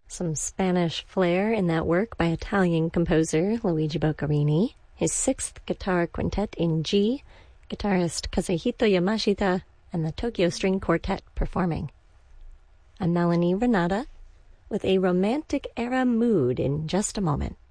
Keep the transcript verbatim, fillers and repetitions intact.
Some Spanish flair in that work by Italian composer Luigi Boccherini, his sixth guitar quintet in G, guitarist Kazuhito Yamashita, and the Tokyo String Quartet performing. I'm Melanie Renata with a romantic era mood in just a moment.